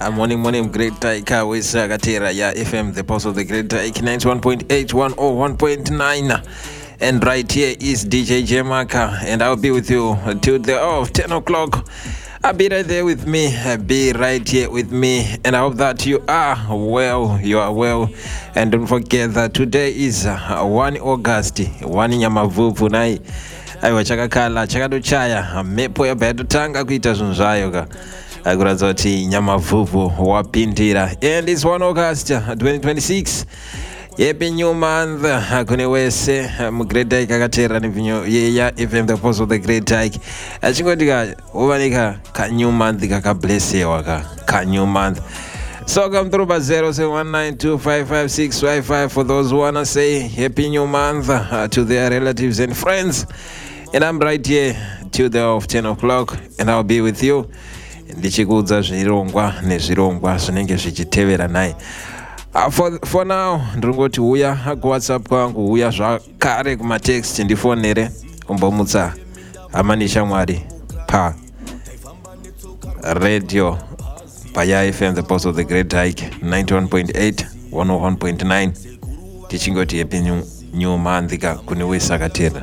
Morning, Great Taika with Sagatera, yeah, FM, the pulse of the Great Taika, 91.8, 101.9. And right here is DJ Jemaka, and I'll be with you till the 10 o'clock. I'll be right there with me, be right here with me, and I hope that you are well, and don't forget that today is 1 August, 1 Nyamavuvu nai. Aiwa chakakala chakadochaya mepo yabayatotanga kuita zvinhu zvayo ka akuratidza kuti Nyamavuvu wapindira, and it's 1 August 2026. Happy new month kune wese mugreat Taika akateerera nemvinyo yeya FM the pulse of the Great Taika achingoti uvanika ka new month kakablessewa ka new month. So come through by 0719255655 for those who wanna say happy new month to their relatives and friends. And I'm right here till the 10 o'clock, and I'll be with you. Ndichikuudza zvirongwa nezvirongwa zvinenge zvichitevera naye. For now, ndringoti uya kuWhatsApp kwangu, uya zvakare kumatext ndifonere umbomutsa amanisha mwari pa radio paya FM the pulse of the Great Taika 91.8 101.9 tichingoti happy new month kune wese akatera.